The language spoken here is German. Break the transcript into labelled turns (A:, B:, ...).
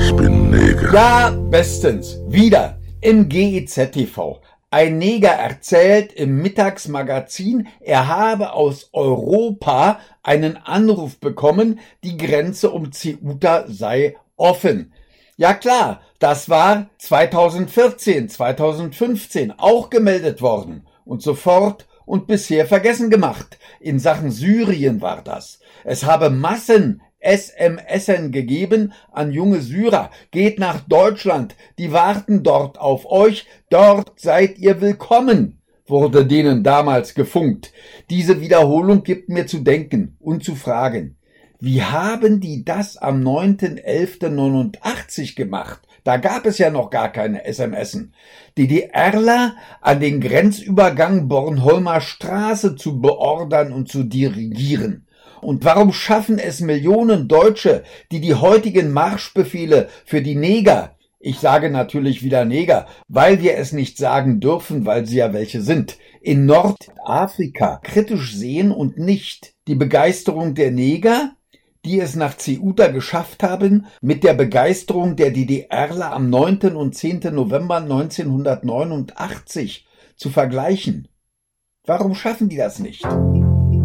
A: Ich bin Neger.
B: Ja, bestens. Wieder im GEZ-TV. Ein Neger erzählt im Mittagsmagazin, er habe aus Europa einen Anruf bekommen, die Grenze um Ceuta sei offen. Ja klar, das war 2014, 2015 auch gemeldet worden und sofort und bisher vergessen gemacht. In Sachen Syrien war das. Es habe Massen SMSen gegeben an junge Syrer. Geht nach Deutschland, die warten dort auf euch, dort seid ihr willkommen, wurde denen damals gefunkt. Diese Wiederholung gibt mir zu denken und zu fragen. Wie haben die das am 9.11.89 gemacht? Da gab es ja noch gar keine SMSen. DDRler an den Grenzübergang Bornholmer Straße zu beordern und zu dirigieren. Und warum schaffen es Millionen Deutsche, die die heutigen Marschbefehle für die Neger, ich sage natürlich wieder Neger, weil wir es nicht sagen dürfen, weil sie ja welche sind, in Nordafrika kritisch sehen und nicht die Begeisterung der Neger, die es nach Ceuta geschafft haben, mit der Begeisterung der DDRler am 9. und 10. November 1989 zu vergleichen? Warum schaffen die das nicht?